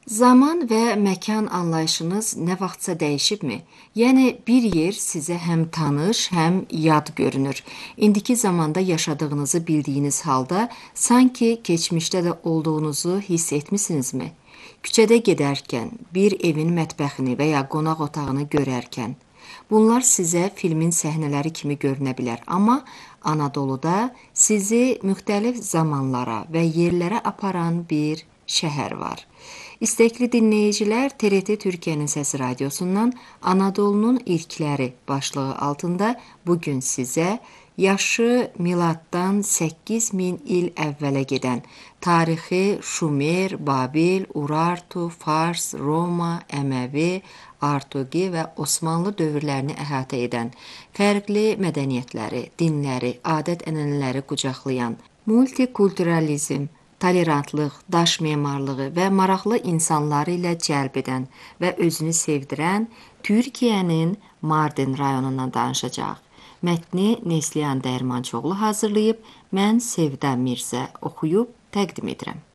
Zaman və məkan anlayışınız nə vaxtsa dəyişibmi? Yəni bir yer sizə həm tanış, həm yad görünür. İndiki zamanda yaşadığınızı bildiyiniz halda sanki keçmişdə də olduğunuzu hiss etmisinizmi? Küçədə gedərkən, bir evin mətbəxini və ya qonaq otağını görərkən, bunlar sizə filmin səhnələri kimi görünə bilər, amma Anadoluda sizi müxtəlif zamanlara və yerlərə aparan bir şəhər var. İstəkli dinləyicilər TRT Türkiyənin Səsi Radiosundan Anadolunun İlkləri başlığı altında bugün sizə yaşı miladdan 8000 il əvvələ gedən tarixi Şumer, Babil, Urartu, Fars, Roma, Əməvi, Artuqi və Osmanlı dövrlərini əhatə edən, fərqli mədəniyyətləri, dinləri, adət-ənənələri qucaqlayan, multikulturalizm, tolerantlıq, daş memarlığı və maraqlı insanları ilə cəlb edən və özünü sevdirən Türkiyənin Mardin rayonundan danışacaq. Mətni Neslihan Dərmançoğlu hazırlayıb, mən Sevda Mirzə oxuyub təqdim edirəm.